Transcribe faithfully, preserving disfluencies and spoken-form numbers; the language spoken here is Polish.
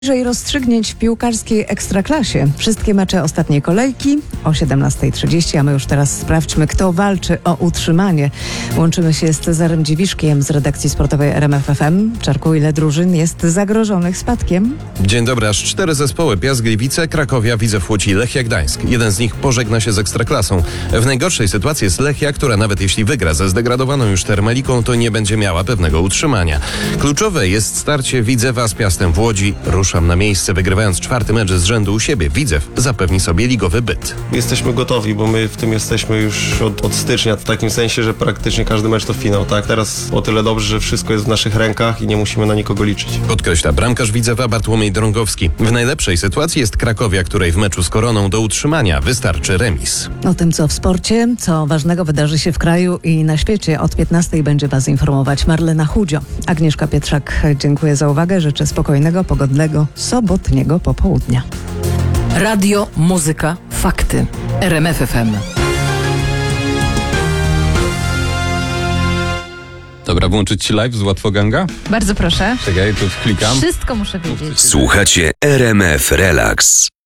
Bliżej rozstrzygnięć w piłkarskiej Ekstraklasie. Wszystkie mecze ostatniej kolejki o siedemnasta trzydzieści, a my już teraz sprawdźmy, kto walczy o utrzymanie. Łączymy się z Cezarem Dziwiszkiem z redakcji sportowej R M F F M. Czarku, ile drużyn jest zagrożonych spadkiem? Dzień dobry, aż cztery zespoły: Piast Gliwice, Krakowia, Widzew Łódź i Lechia Gdańsk. Jeden z nich pożegna się z Ekstraklasą. W najgorszej sytuacji jest Lechia, która nawet jeśli wygra ze zdegradowaną już Termaliką, to nie będzie miała pewnego utrzymania. Kluczowe jest starcie Widzewa z Piastem w Łodzi. Ruszam na miejsce, wygrywając czwarty mecz z rzędu u siebie. Widzew zapewni sobie ligowy byt. Jesteśmy gotowi, bo my w tym jesteśmy już od, od stycznia, w takim sensie, że praktycznie każdy mecz to finał, tak? Teraz o tyle dobrze, że wszystko jest w naszych rękach i nie musimy na nikogo liczyć. Podkreśla bramkarz Widzewa Bartłomiej Drągowski. W najlepszej sytuacji jest Krakowia, której w meczu z Koroną do utrzymania wystarczy remis. O tym, co w sporcie, co ważnego wydarzy się w kraju i na świecie, od piętnastej będzie Was informować Marlena Chudzio. Agnieszka Pietrzak, dziękuję za uwagę. Życzę spokojnego, pogodnego, sobotniego popołudnia. Radio, muzyka, fakty. R M F F M. Dobra, włączyć ci live z Łatwoganga? Bardzo proszę. Czekaj, tu wklikam. Wszystko muszę wiedzieć. Słuchacie R M F Relax.